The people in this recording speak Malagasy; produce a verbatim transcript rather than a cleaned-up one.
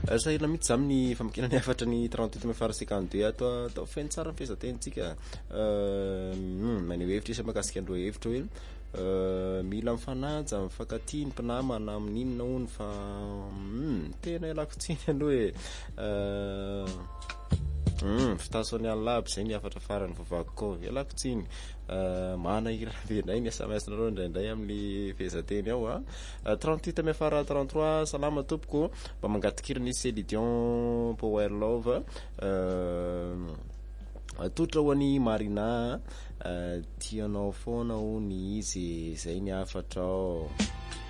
sahirana mihitsy za amin'ny famakina ny afatra ny trente-huit may fara cinquante-deux atao atao feny tsara ny fiezatentsika maneho hevitra isa makasika andro hevitra hoe mila mifanaja mifankatia ny mpinamana amin'inona hono fa tena ialako tsiny aloha hoe fitasoany alina aby zay ny afatra farany vavako koa ialako tsiny mana irabe ndray ny S M S nareo indraindray amin'ny fehezanteny ao a trente-huit may fara trente-trois salama tompoko mba mangatikira ny Célidion Power Love totra ho any Marina tianao foana hony izy zay ny afatra ao